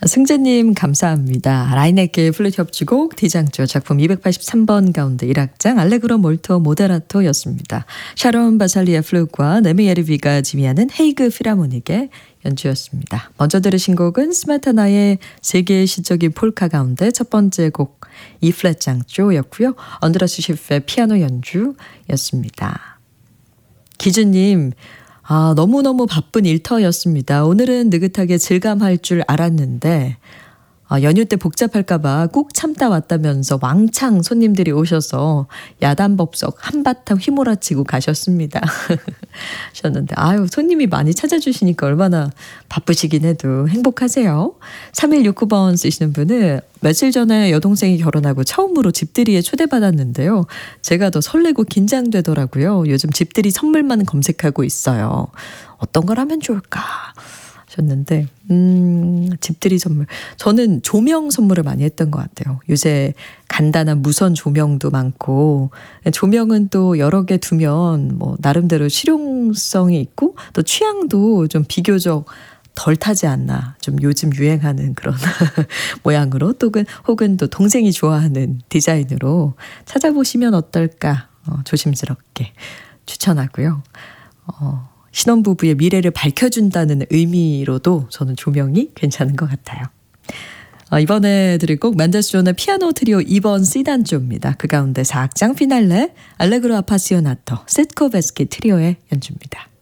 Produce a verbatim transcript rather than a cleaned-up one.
승재님 감사합니다. 라인에게 플루트 협주곡 디장조 작품 이백팔십삼 번 가운데 일 악장 알레그로 몰토 모데라토였습니다. 샤론 바살리아 플루트와 네미 예르비가 지휘하는 헤이그 필하모닉의 연주였습니다. 먼저 들으신 곡은 스메타나의 세계의 시적인 폴카 가운데 첫 번째 곡 E 플랫 장조였고요. 언드라스 시프의 피아노 연주였습니다. 기준님, 아, 너무너무 바쁜 일터였습니다. 오늘은 느긋하게 즐감할 줄 알았는데 아, 연휴 때 복잡할까봐 꾹 참다 왔다면서 왕창 손님들이 오셔서 야단법석 한바탕 휘몰아치고 가셨습니다. 하셨는데 아유, 손님이 많이 찾아주시니까 얼마나 바쁘시긴 해도 행복하세요. 삼일육구 번 쓰시는 분은 며칠 전에 여동생이 결혼하고 처음으로 집들이에 초대받았는데요. 제가 더 설레고 긴장되더라고요. 요즘 집들이 선물만 검색하고 있어요. 어떤 걸 하면 좋을까 하셨는데 음, 집들이 선물. 저는 조명 선물을 많이 했던 것 같아요. 요새 간단한 무선 조명도 많고 조명은 또 여러 개 두면 뭐 나름대로 실용성이 있고 또 취향도 좀 비교적 덜 타지 않나. 좀 요즘 유행하는 그런 모양으로 또는 혹은 또 동생이 좋아하는 디자인으로 찾아보시면 어떨까 어, 조심스럽게 추천하고요. 어, 신혼부부의 미래를 밝혀준다는 의미로도 저는 조명이 괜찮은 것 같아요. 어, 이번에 들을 곡 맨델스존의 피아노 트리오 이 번 C단조입니다. 그 가운데 사 악장 피날레 알레그로 아파시오나토 세트코베스키 트리오의 연주입니다.